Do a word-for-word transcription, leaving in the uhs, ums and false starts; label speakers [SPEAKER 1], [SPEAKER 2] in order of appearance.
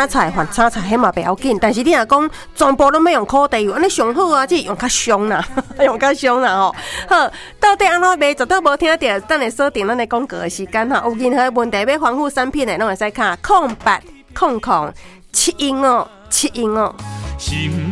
[SPEAKER 1] 炒菜换炒菜，迄嘛不要紧。但是你若讲全部都要用烤地，安尼上好啊，即用较凶啦，用较凶啦吼。好，到底安怎卖？绝对无听到，等下锁定咱的广告的时间哈。有任何问题要防护产品的，拢会使卡空八空空七英哦，七英哦。